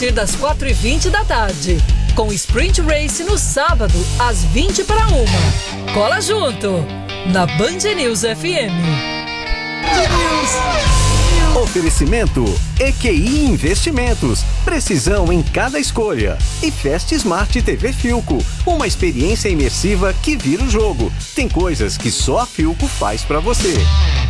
partir das 4h20 da tarde. Com Sprint Race no sábado, às 20:50. Cola junto, na Band News FM. Oferecimento EQI Investimentos. Precisão em cada escolha. E Fast Smart TV Philco. Uma experiência imersiva que vira o jogo. Tem coisas que só a Philco faz pra você.